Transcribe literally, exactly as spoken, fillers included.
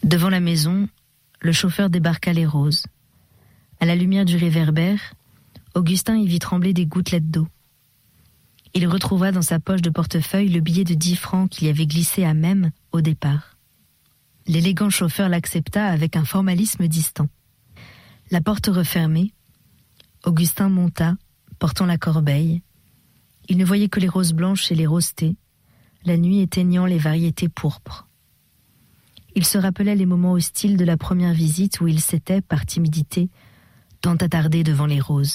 Devant la maison, le chauffeur débarqua les roses. À la lumière du réverbère, Augustin y vit trembler des gouttelettes d'eau. Il retrouva dans sa poche de portefeuille le billet de dix francs qu'il y avait glissé à même au départ. L'élégant chauffeur l'accepta avec un formalisme distant. La porte refermée, Augustin monta, portant la corbeille. Il ne voyait que les roses blanches et les rosетées, la nuit éteignant les variétés pourpres. Il se rappelait les moments hostiles de la première visite où il s'était, par timidité, tant attardé devant les roses.